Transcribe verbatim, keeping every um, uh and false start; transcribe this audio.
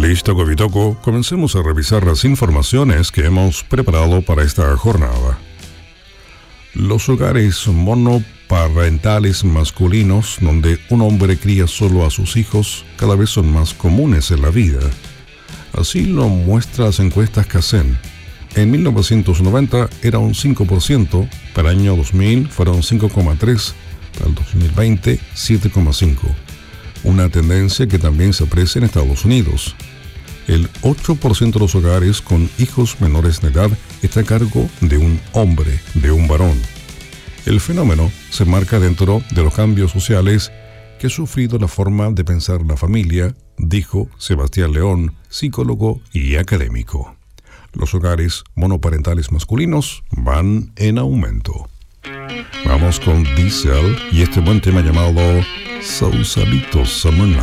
Listo, Covitoco, comencemos a revisar las informaciones que hemos preparado para esta jornada. Los hogares monoparentales masculinos, donde un hombre cría solo a sus hijos, cada vez son más comunes en la vida. Así lo muestran las encuestas Casen. En mil novecientos noventa era un cinco por ciento, para el año dos mil fueron cinco coma tres por ciento, para el dos mil veinte siete coma cinco por ciento. Una tendencia que también se aprecia en Estados Unidos. El ocho por ciento de los hogares con hijos menores de edad está a cargo de un hombre, de un varón. El fenómeno se marca dentro de los cambios sociales que ha sufrido la forma de pensar la familia, dijo Sebastián León, psicólogo y académico. Los hogares monoparentales masculinos van en aumento. Vamos con Diesel y este buen tema llamado Sausalito Summer Night.